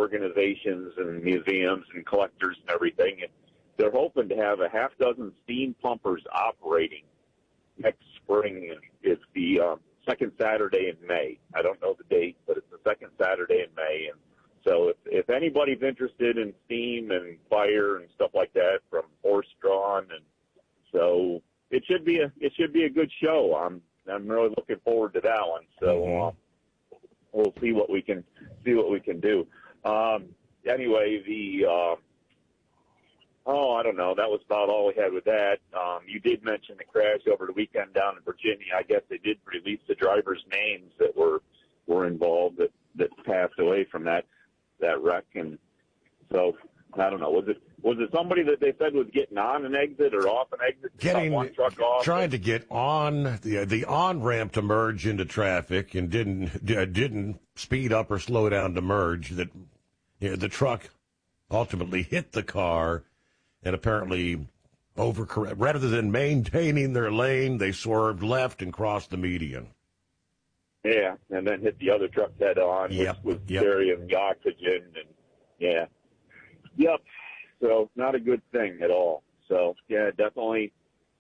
organizations and museums and collectors and everything. And they're hoping to have a half dozen steam pumpers operating next spring. It's the second Saturday in May. I don't know the date, but it's the second Saturday in May. And so if anybody's interested in steam and fire and stuff like that from horse drawn, and so it should be a good show. I'm really looking forward to that one. So we'll see what we can do. Anyway, I don't know. That was about all we had with that. You did mention the crash over the weekend down in Virginia. I guess they did release the drivers' names that were involved that passed away from that wreck. And so I don't know. Was it somebody that they said was getting on an exit or off an exit? Trying to get on the on ramp to merge into traffic and didn't speed up or slow down to merge. That the truck ultimately hit the car and apparently rather than maintaining their lane, they swerved left and crossed the median. Yeah, and then hit the other truck head on, which was carrying the oxygen, and Yep. So not a good thing at all. So yeah, definitely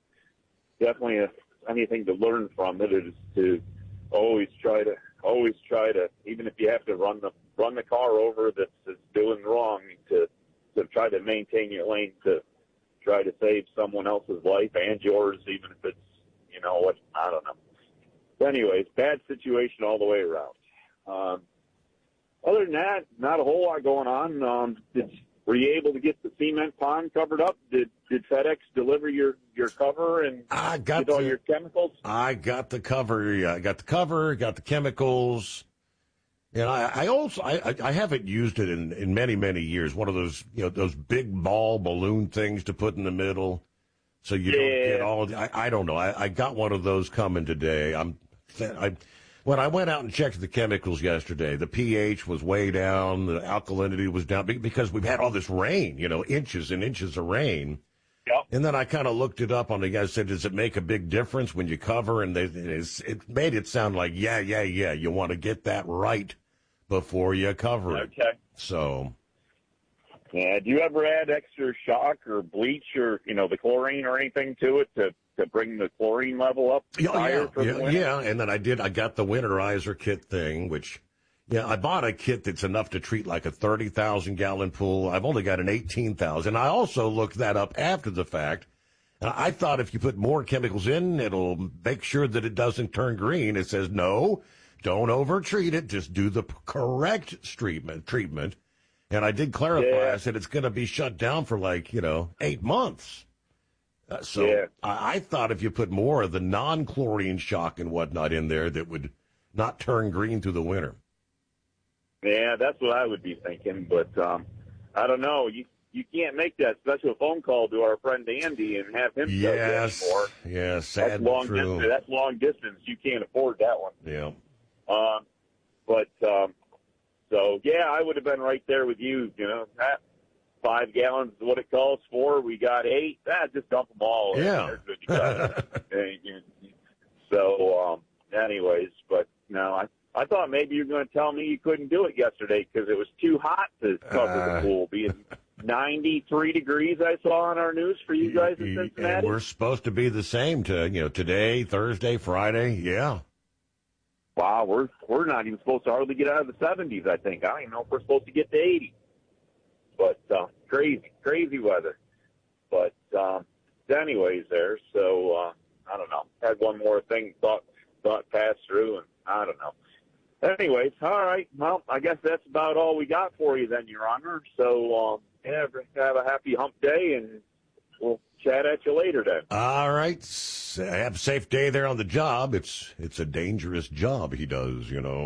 anything to learn from it is to always try to, even if you have to run the car over that's doing wrong, to try to maintain your lane, to try to save someone else's life and yours, even if it's, I don't know. But anyways, bad situation all the way around. Other than that, not a whole lot going on. Were you able to get the cement pond covered up? Did FedEx deliver your cover and get all your chemicals? I got the cover. Yeah, I got the cover, got the chemicals. And I haven't used it in many, many years. One of those, those big ball balloon things to put in the middle. So you don't get all, I don't know. I got one of those coming today. When I went out and checked the chemicals yesterday, the pH was way down, the alkalinity was down, because we've had all this rain, inches and inches of rain. Yep. And then I kind of looked it up on the guy, said, does it make a big difference when you cover? And it made it sound like, yeah, you want to get that right before you cover it. Okay. So. Yeah, do you ever add extra shock or bleach or, the chlorine or anything to it to bring the chlorine level up higher for the winter? Yeah, and then I got the winterizer kit thing, which, I bought a kit that's enough to treat like a 30,000-gallon pool. I've only got an 18,000. I also looked that up after the fact. And I thought if you put more chemicals in, it'll make sure that it doesn't turn green. It says, no, don't over-treat it. Just do the correct treatment. And I did clarify. Yeah. I said it's going to be shut down for 8 months. I thought if you put more of the non-chlorine shock and whatnot in there, that would not turn green through the winter. Yeah, that's what I would be thinking. But I don't know. You can't make that special phone call to our friend Andy and have him do it anymore. Yes, sad but true. That's long distance. You can't afford that one. Yeah. So, I would have been right there with you, that 5 gallons is what it calls for. We got 8. Just dump them all. Yeah. So, anyways, but no, I thought maybe you were going to tell me you couldn't do it yesterday because it was too hot to cover the pool, being 93 degrees I saw on our news for you guys in Cincinnati. And we're supposed to be the same today, Thursday, Friday. Yeah. Wow, we're not even supposed to hardly get out of the 70s, I think. I don't even know if we're supposed to get to 80. But crazy weather. But anyways there, so I don't know. Had one more thing thought passed through, and I don't know. Anyways, all right. Well, I guess that's about all we got for you then, Your Honor. So have a happy hump day, and we'll chat at you later then. All right. Have a safe day there on the job. It's a dangerous job he does,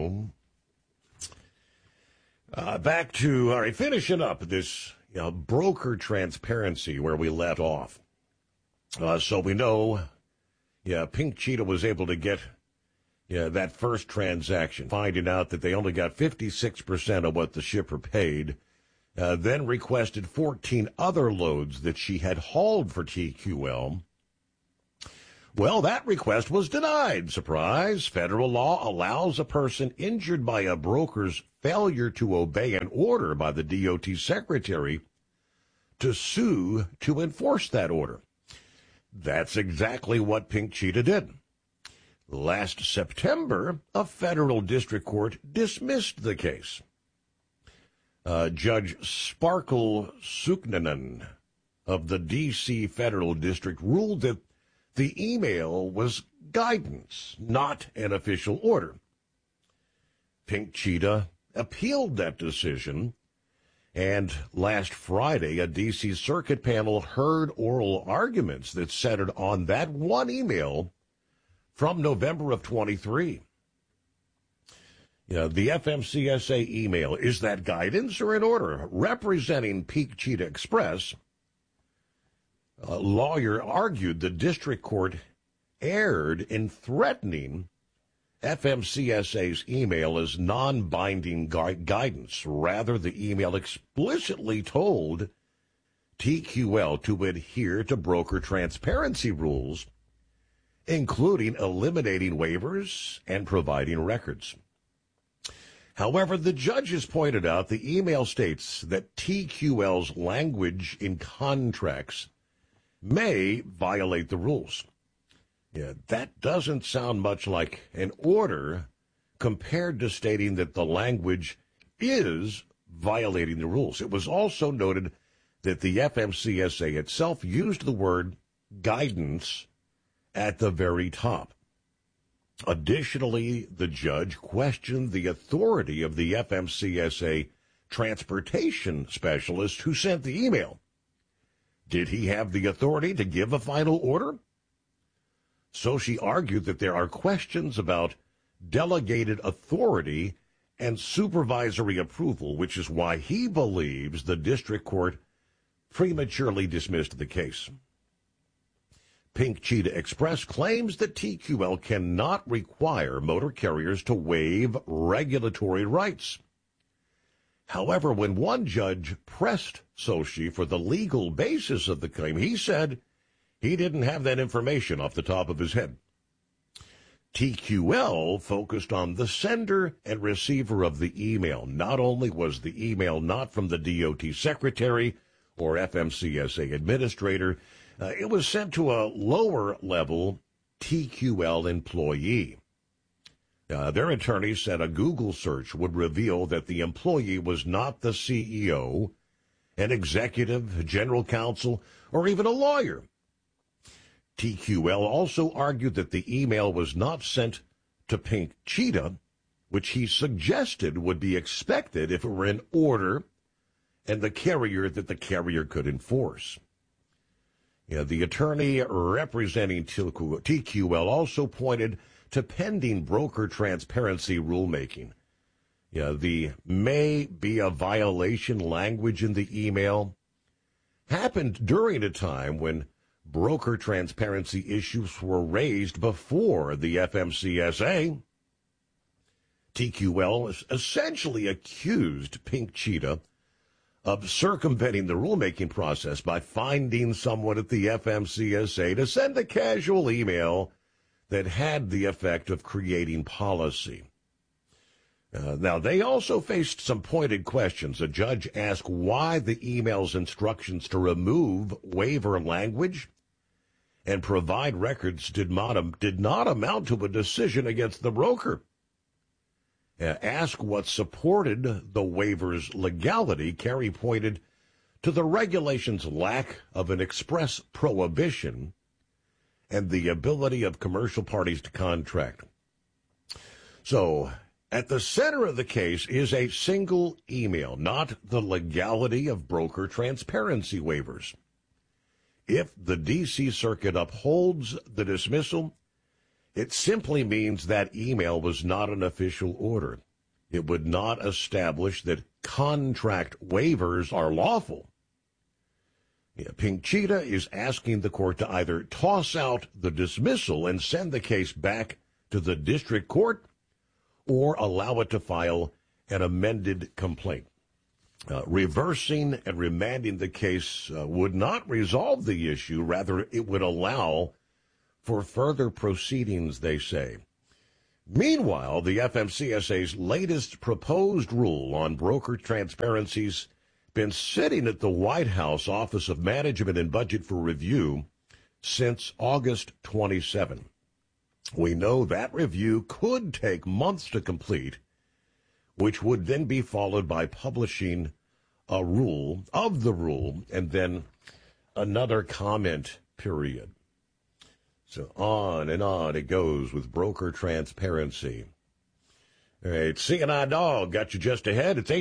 Back to, finishing up this broker transparency where we left off. So we know, Pink Cheetah was able to get that first transaction, finding out that they only got 56% of what the shipper paid, then requested 14 other loads that she had hauled for TQL. Well, that request was denied. Surprise. Federal law allows a person injured by a broker's failure to obey an order by the DOT secretary to sue to enforce that order. That's exactly what Pink Cheetah did. Last September, a federal district court dismissed the case. Judge Sparkle Suknanen of the D.C. Federal District ruled that the email was guidance, not an official order. Pink Cheetah appealed that decision, and last Friday, a D.C. Circuit panel heard oral arguments that centered on that one email from November of 23. The FMCSA email, is that guidance or an order? Representing Pink Cheetah Express, a lawyer argued the district court erred in threatening FMCSA's email as non-binding guidance. Rather, the email explicitly told TQL to adhere to broker transparency rules, including eliminating waivers and providing records. However, the judges pointed out the email states that TQL's language in contracts may violate the rules. That doesn't sound much like an order compared to stating that the language is violating the rules. It was also noted that the FMCSA itself used the word guidance at the very top. Additionally, the judge questioned the authority of the FMCSA transportation specialist who sent the email. Did he have the authority to give a final order? So she argued that there are questions about delegated authority and supervisory approval, which is why he believes the district court prematurely dismissed the case. Pink Cheetah Express claims that TQL cannot require motor carriers to waive regulatory rights. However, when one judge pressed Sochi for the legal basis of the claim, he said he didn't have that information off the top of his head. TQL focused on the sender and receiver of the email. Not only was the email not from the DOT secretary or FMCSA administrator, it was sent to a lower-level TQL employee. Their attorney said a Google search would reveal that the employee was not the CEO, an executive, general counsel, or even a lawyer. TQL also argued that the email was not sent to Pink Cheetah, which he suggested would be expected if it were an order and the carrier that the carrier could enforce. The attorney representing TQL also pointed to pending broker transparency rulemaking. The may be a violation language in the email happened during a time when broker transparency issues were raised before the FMCSA. TQL essentially accused Pink Cheetah of circumventing the rulemaking process by finding someone at the FMCSA to send a casual email that had the effect of creating policy. Now, they also faced some pointed questions. A judge asked why the email's instructions to remove waiver language and provide records did not amount to a decision against the broker. Asked what supported the waiver's legality, Kerry pointed to the regulation's lack of an express prohibition and the ability of commercial parties to contract. So, at the center of the case is a single email, not the legality of broker transparency waivers. If the D.C. Circuit upholds the dismissal, it simply means that email was not an official order. It would not establish that contract waivers are lawful. Pink Cheetah is asking the court to either toss out the dismissal and send the case back to the district court or allow it to file an amended complaint. Reversing and remanding the case would not resolve the issue. Rather, it would allow for further proceedings, they say. Meanwhile, the FMCSA's latest proposed rule on broker transparency's been sitting at the White House Office of Management and Budget for review since August 27. We know that review could take months to complete, which would then be followed by publishing a rule of the rule and then another comment period. So on and on it goes with broker transparency. All right, C&I Dog got you just ahead. It's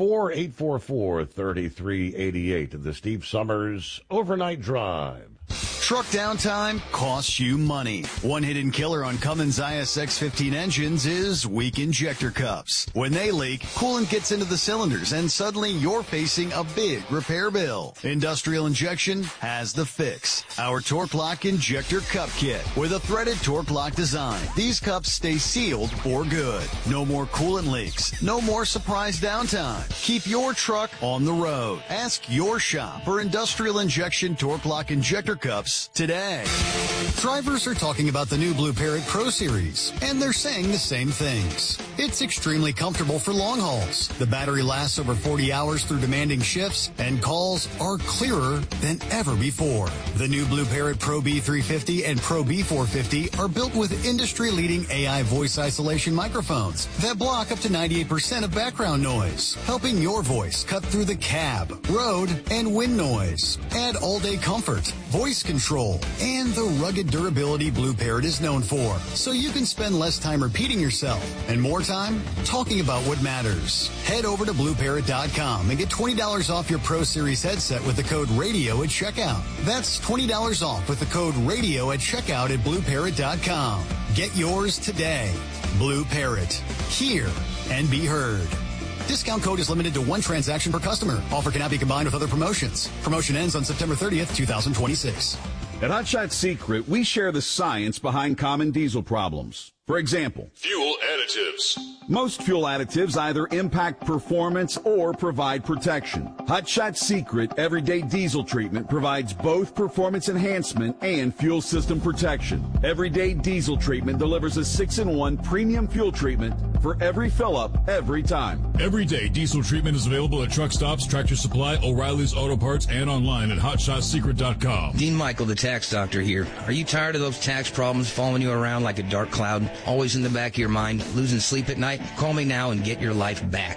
844-844-3388. The Steve Summers Overnight Drive. Truck downtime costs you money. One hidden killer on Cummins ISX-15 engines is weak injector cups. When they leak, coolant gets into the cylinders and suddenly you're facing a big repair bill. Industrial Injection has the fix. Our Torque Lock Injector Cup Kit with a threaded Torque Lock design. These cups stay sealed for good. No more coolant leaks. No more surprise downtime. Keep your truck on the road. Ask your shop for Industrial Injection Torque Lock Injector Cups today. Drivers are talking about the new Blue Parrot Pro Series, and they're saying the same things. It's extremely comfortable for long hauls. The battery lasts over 40 hours through demanding shifts, and calls are clearer than ever before. The new Blue Parrot Pro B350 and Pro B450 are built with industry-leading AI voice isolation microphones that block up to 98% of background noise, helping your voice cut through the cab, road, and wind noise. Add all-day comfort, voice control, and the rugged durability Blue Parrot is known for, so you can spend less time repeating yourself and more time talking about what matters. Head over to BlueParrot.com and get $20 off your Pro Series headset with the code RADIO at checkout. That's $20 off with the code RADIO at checkout at BlueParrot.com. Get yours today. Blue Parrot. Hear and be heard. Discount code is limited to one transaction per customer. Offer cannot be combined with other promotions. Promotion ends on September 30th, 2026. At Hot Shot Secret, we share the science behind common diesel problems. For example, fuel additives. Most fuel additives either impact performance or provide protection. Hot Shot Secret Everyday Diesel Treatment provides both performance enhancement and fuel system protection. Everyday Diesel Treatment delivers a 6-in-1 premium fuel treatment for every fill-up, every time. Everyday Diesel Treatment is available at truck stops, Tractor Supply, O'Reilly's Auto Parts, and online at HotShotSecret.com. Dean Michael, the tax doctor here. Are you tired of those tax problems following you around like a dark cloud? Always in the back of your mind, losing sleep at night? Call me now and get your life back.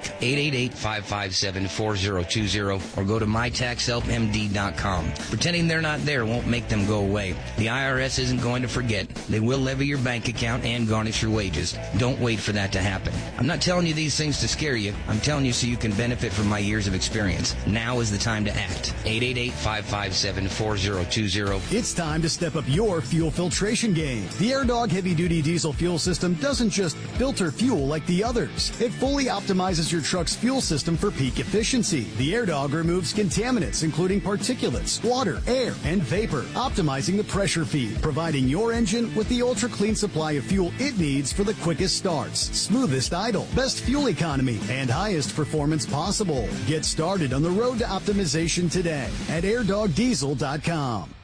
888-557-4020 or go to mytaxhelpmd.com. Pretending they're not there won't make them go away. The IRS isn't going to forget. They will levy your bank account and garnish your wages. Don't wait for that to happen. I'm not telling you these things to scare you. I'm telling you so you can benefit from my years of experience. Now is the time to act. 888-557-4020. It's time to step up your fuel filtration game. The AirDog heavy-duty diesel fuel system doesn't just filter fuel like the others. It fully optimizes your truck's fuel system for peak efficiency. The AirDog removes contaminants, including particulates, water, air, and vapor, optimizing the pressure feed, providing your engine with the ultra-clean supply of fuel it needs for the quickest starts, smoothest idle, best fuel economy, and highest performance possible. Get started on the road to optimization today at airdogdiesel.com.